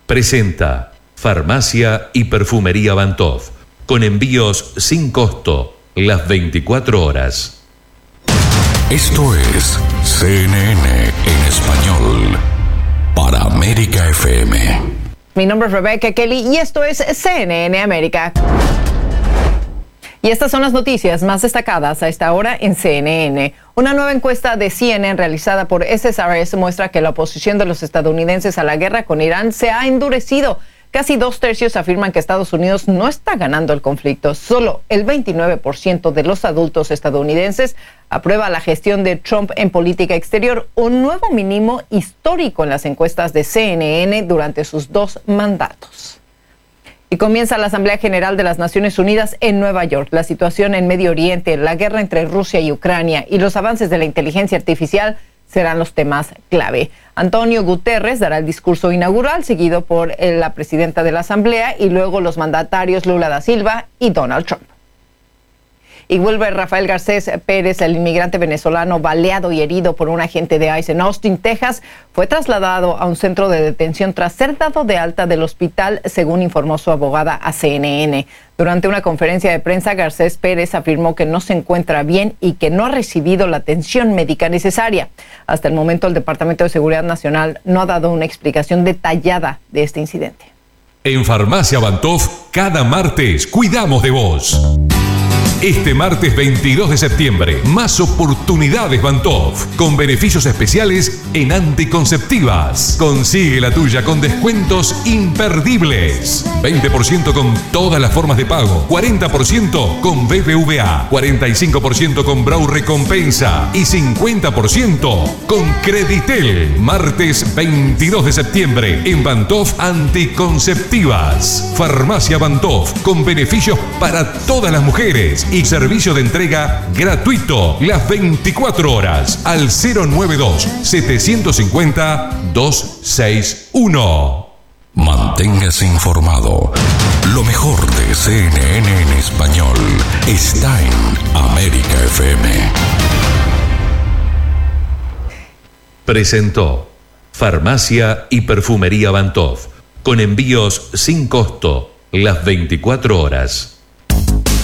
presenta Farmacia y Perfumería Bantov, con envíos sin costo las 24 horas. Esto es CNN en español para América FM. Mi nombre es Rebecca Kelly y esto es CNN América. Y estas son las noticias más destacadas a esta hora en CNN. Una nueva encuesta de CNN realizada por SSRS muestra que la oposición de los estadounidenses a la guerra con Irán se ha endurecido. Casi 2/3 afirman que Estados Unidos no está ganando el conflicto. Solo el 29% de los adultos estadounidenses aprueba la gestión de Trump en política exterior, un nuevo mínimo histórico en las encuestas de CNN durante sus 2 mandatos. Y comienza la Asamblea General de las Naciones Unidas en Nueva York. La situación en Medio Oriente, la guerra entre Rusia y Ucrania y los avances de la inteligencia artificial serán los temas clave. Antonio Guterres dará el discurso inaugural, seguido por la presidenta de la Asamblea y luego los mandatarios Lula da Silva y Donald Trump. Y Wilber Rafael Garcés Pérez, el inmigrante venezolano baleado y herido por un agente de ICE en Austin, Texas, fue trasladado a un centro de detención tras ser dado de alta del hospital, según informó su abogada a CNN. Durante una conferencia de prensa, Garcés Pérez afirmó que no se encuentra bien y que no ha recibido la atención médica necesaria. Hasta el momento, el Departamento de Seguridad Nacional no ha dado una explicación detallada de este incidente. En Farmacia Bantov, cada martes cuidamos de vos. Este martes 22 de septiembre, más oportunidades Bantov, con beneficios especiales en anticonceptivas. Consigue la tuya con descuentos imperdibles. 20% con todas las formas de pago, 40% con BBVA, 45% con Brau Recompensa y 50% con Creditel. Martes 22 de septiembre, en Bantov Anticonceptivas. Farmacia Bantov, con beneficios para todas las mujeres y servicio de entrega gratuito las 24 horas al 092-750-261. Manténgase informado. Lo mejor de CNN en español está en América FM. Presentó Farmacia y Perfumería Bantov, con envíos sin costo las 24 horas.